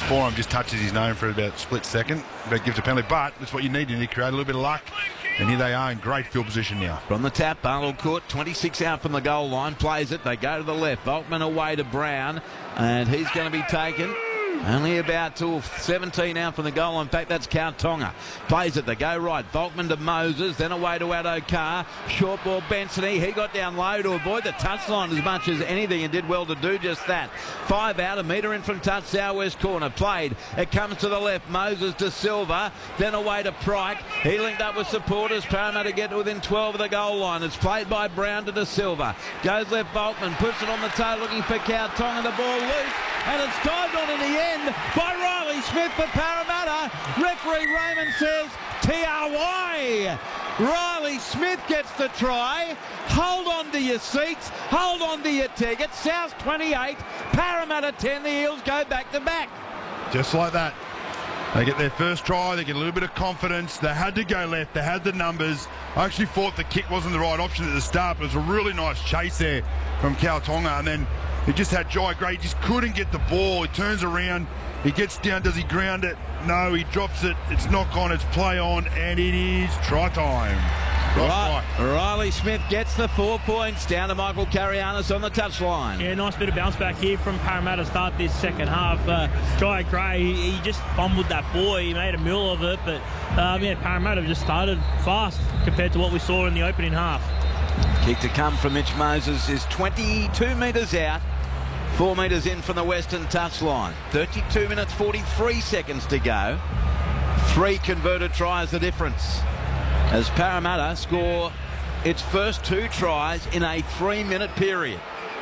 forearm just touches his nose for about a split second. That gives a penalty, but that's what you need. You need to create a little bit of luck. And here they are in great field position now. From the tap, Barlow Court, 26 out from the goal line, plays it. They go to the left. Volkman away to Brown, and he's going to be taken. Only about 17 out from the goal line. In fact, that's Kautonga. Plays it. They go right. Volkman to Moses, then away to Addo-Carr. Short ball, Bensony. He got down low to avoid the touchline as much as anything and did well to do just that. 5 out, a metre in from touch, southwest corner. Played. It comes to the left. Moses to Silva, then away to Pryke. He linked up with supporters. Parramatta get to within 12 of the goal line. It's played by Brown to De Silva. Goes left, Volkman. Puts it on the toe looking for Kautonga. The ball loose. And it's dived on in the end by Riley Smith for Parramatta. Referee Raymond says TRY. Riley Smith gets the try. Hold on to your seats. Hold on to your tickets. South 28, Parramatta 10. The Eels go back to back. Just like that. They get their first try. They get a little bit of confidence. They had to go left. They had the numbers. I actually thought the kick wasn't the right option at the start, but it was a really nice chase there from Kautonga. And then he just had Jai Gray. He just couldn't get the ball. He turns around. He gets down. Does he ground it? No, he drops it. It's knock on. It's play on. And it is try time. Riley Smith gets the 4 points down to Michael Carianis on the touchline. Yeah, nice bit of bounce back here from Parramatta to start this second half. Jai Gray, he just fumbled that ball. He made a meal of it. But, yeah, Parramatta just started fast compared to what we saw in the opening half. Kick to come from Mitch Moses is 22 metres out. 4 metres in from the western touchline. 32 minutes, 43 seconds to go. 3 converted tries the difference, as Parramatta score its first 2 tries in a 3-minute period.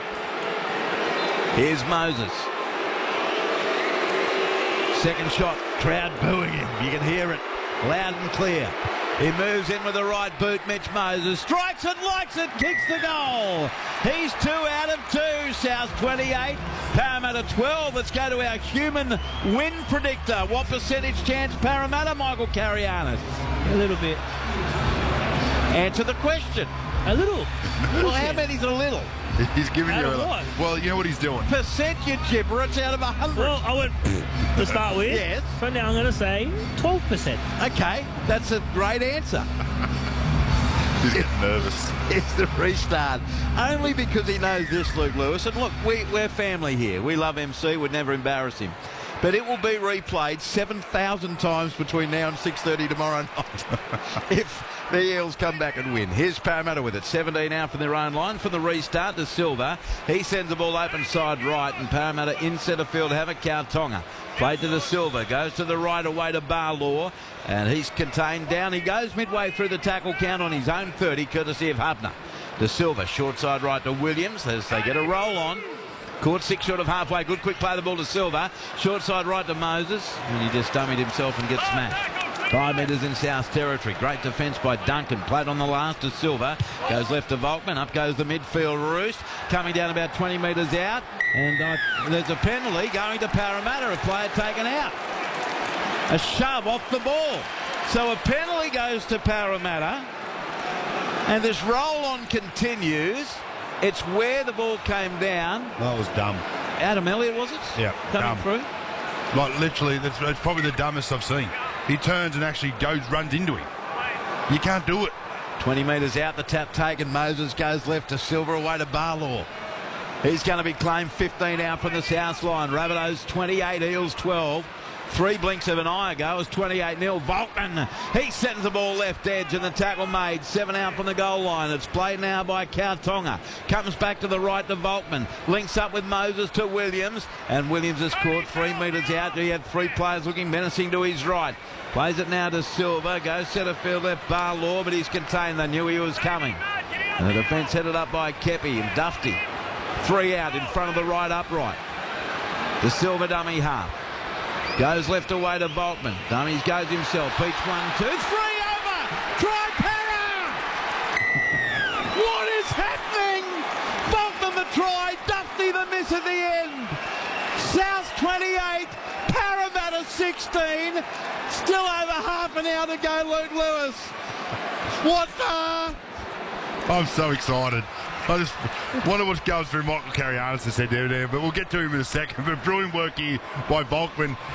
Here's Moses. Second shot, crowd booing him. You can hear it loud and clear. He moves in with the right boot, Mitch Moses. Strikes it, likes it, kicks the goal. He's 2 out of 2. South 28, Parramatta 12. Let's go to our human win predictor. What percentage chance Parramatta, Michael Carianis? A little bit. Answer the question. A little. Well, how many's a little? He's giving you Out a of what? Well, you know what he's doing. Percent, you gibberish, out of 100. Well, I went to start with. Yes. So now I'm going to say 12%. Okay, that's a great answer. He's getting nervous. It's the restart. Only because he knows this, Luke Lewis. And look, we're family here. We love MC. We'd never embarrass him. But it will be replayed 7,000 times between now and 6:30 tomorrow night if the Eels come back and win. Here's Parramatta with it. 17 out from their own line. From the restart to Silva. He sends the ball open side right, and Parramatta in centre field have a Kautonga. Played to De Silva. Goes to the right away to Barlaw. And he's contained down. He goes midway through the tackle count on his own 30, courtesy of Hubner. De Silva, short side right to Williams as they get a roll on. Caught 6 short of halfway. Good quick play the ball to Silva. Short side right to Moses. And he just dummied himself and gets smashed. 5 metres in South territory. Great defence by Duncan. Played on the last to Silva. Goes left to Volkman. Up goes the midfield roost. Coming down about 20 metres out. And there's a penalty going to Parramatta. A player taken out. A shove off the ball. So a penalty goes to Parramatta. And this roll on continues. It's where the ball came down. That was dumb. Adam Elliott, was it? Yeah, coming dumb. through. Like, literally, it's probably the dumbest I've seen. He turns and actually runs into him. You can't do it. 20 metres out, the tap taken. Moses goes left to Silva, away to Barlaw. He's going to be claimed 15 out from the south line. Rabbitohs 28, Eels 12. 3 blinks of an eye ago. It was 28-0. Volkman, he sends the ball left edge and the tackle made. 7 out from the goal line. It's played now by Kautonga. Comes back to the right to Volkman. Links up with Moses to Williams. And Williams has caught 3 metres out. He had 3 players looking menacing to his right. Plays it now to Silva. Goes centre field left Barlaw, but he's contained. They knew he was coming. And the defence headed up by Kepi and Dufty. 3 out in front of the right upright. The Silva dummy half. Goes left away to Volkman. Dummies goes himself. Beats 1, 2, 3 over. Try Para! What is happening? Volkman the try. Dufty the miss at the end. South 28. Parramatta 16. Still over half an hour to go, Luke Lewis. What the? I'm so excited. I just wonder what goes through Michael Carianis to say there, but we'll get to him in a second. But brilliant work here by Volkman.